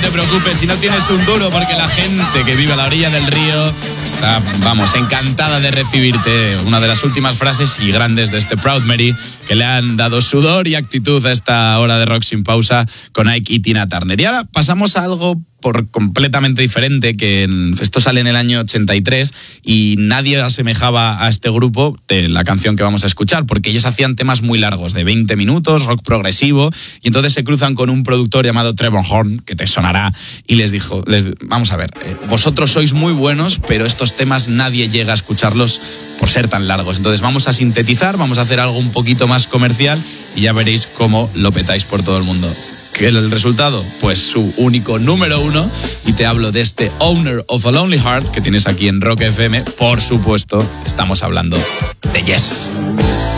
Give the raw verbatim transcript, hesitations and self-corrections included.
te preocupes si no tienes un duro, porque la gente que vive a la orilla del río está, vamos, encantada de recibirte. Una de las últimas frases y grandes de este Proud Mary, que le han dado sudor y actitud a esta hora de rock sin pausa con Ike y Tina Turner. Y ahora pasamos a algo por completamente diferente, que esto sale en el año ochenta y tres y nadie asemejaba a este grupo de la canción que vamos a escuchar, porque ellos hacían temas muy largos, de veinte minutos, rock progresivo, y entonces se cruzan con un productor llamado Trevor Horn, que te sonará, y les dijo, les, vamos a ver, eh, vosotros sois muy buenos, pero estos temas nadie llega a escucharlos por ser tan largos, entonces vamos a sintetizar, vamos a hacer algo un poquito más comercial y ya veréis cómo lo petáis por todo el mundo. ¿Qué es el resultado? Pues su único número uno, y te hablo de este Owner of a Lonely Heart que tienes aquí en Rock F M. Por supuesto, estamos hablando de Yes.